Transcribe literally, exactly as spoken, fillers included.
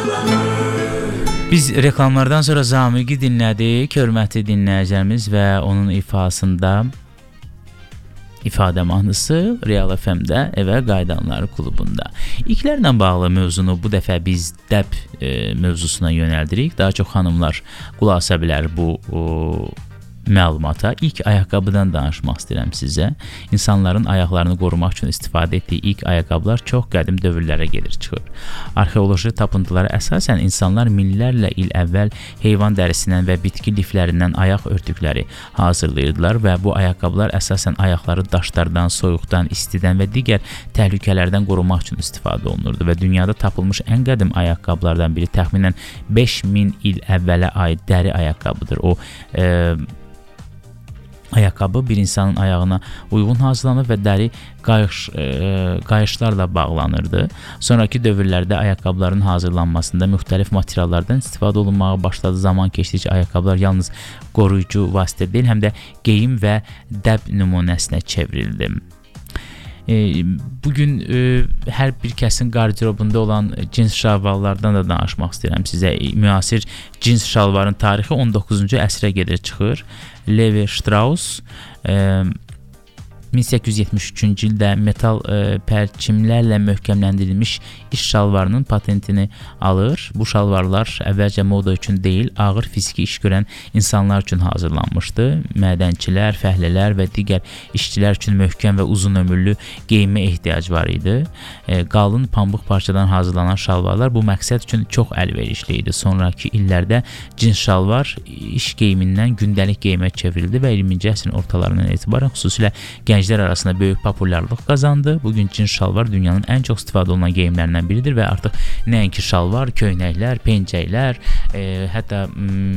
Biz reklamlardan sonra Zamiqi dinlədik, hörmətli dinləyicilərimiz və onun ifasında ifadə mahnısı Real F M-də Evə Qayıdanlar klubunda. İlklərlə bağlı mövzunu bu dəfə biz dəb e, mövzusuna yönəldirik. Daha çox xanımlar qulaq asa bilər bu o, məlumata. İlk ayaqqabıdan danışmaq istəyirəm sizə. İnsanların ayaqlarını qorumaq üçün istifadə etdiyi ilk ayaqqabılar çox qədim dövrlərə gedir çıxır. Arxeoloji tapıntılara əsasən insanlar minlərlə il əvvəl heyvan dərisindən və bitki liflərindən ayaq örtükləri hazırlayırdılar və bu ayaqqabılar əsasən ayaqları daşlardan, soyuqdan, istidən və digər təhlükələrdən qorumaq üçün istifadə olunurdu və dünyada tapılmış ən qədim ayaqqabılardan biri təxminən beş min il əvvələ aid dəri ayaqqabıdır. O e, ayaqqabı bir insanın ayağına uyğun hazırlanır və dəri qayış, e, qayışlarla bağlanırdı. Sonraki dövrlərdə ayaqqabıların hazırlanmasında müxtəlif materiallardan istifadə olunmağa başladı. Zaman keçdikcə ayaqqabılar yalnız qoruyucu vasitə deyil, həm də geyim və dəb nümunəsinə çevrildi. E, bugün e, hər bir kəsin qarderobunda olan cins şalvarlardan da danışmaq istəyirəm sizə. Müasir cins şalvarın tarixi on doqquzuncu əsrə gedir çıxır. Levi Strauss e, min səkkiz yüz yetmiş üçüncü ildə metal e, pərçimlərlə möhkəmləndirilmiş iş şalvarının patentini alır. Bu şalvarlar əvvəlcə moda üçün deyil, ağır fiziki iş görən insanlar üçün hazırlanmışdı. Mədənçilər, fəhlələr və digər işçilər üçün möhkəm və uzun ömürlü geyinmə ehtiyac var idi. E, qalın pambıq parçadan hazırlanan şalvarlar bu məqsəd üçün çox əlverişli idi. Sonraki illərdə cins şalvar iş geyimindən gündəlik geyimə çevrildi və iyirminci əsrin ortalarından etibarən xüsusilə gənclər arasında böyük populyarlıq qazandı. Bugün cins şalvar dünyanın ən çox istifadə olunan geyimlərindən biridir və artıq nəinki şalvar, köynəklər, pencəklər, e, hətta mm,